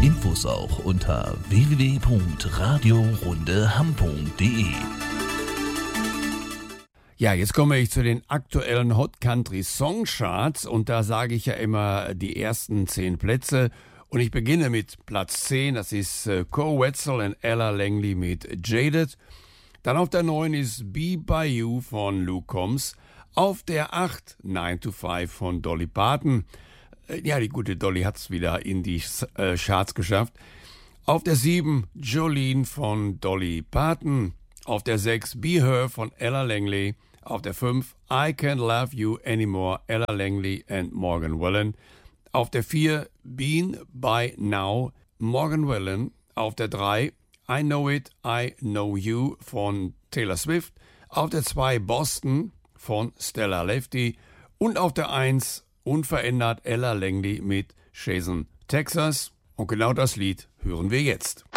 Infos auch unter www.radiorundeham.de. Ja, jetzt komme ich zu den aktuellen Hot Country Song Charts und da sage ich ja immer die ersten 10 Plätze und ich beginne mit Platz 10, das ist Koe Wetzel und Ella Langley mit Jaded. Dann auf der 9 ist Be By You von Luke Combs. Auf der 8 9 to 5 von Dolly Parton. Ja, die gute Dolly hat es wieder in die Charts geschafft. Auf der 7 Jolene von Dolly Parton. Auf der 6 Be Her von Ella Langley. Auf der 5 I Can't Love You Anymore, Ella Langley and Morgan Wallen. Auf der 4 Been By Now, Morgan Wallen. Auf der 3 I Know It, I Know You von Taylor Swift. Auf der 2 Boston von Stella Lefty. Und auf der 1 unverändert Ella Langley mit Jason Texas. Und genau das Lied hören wir jetzt.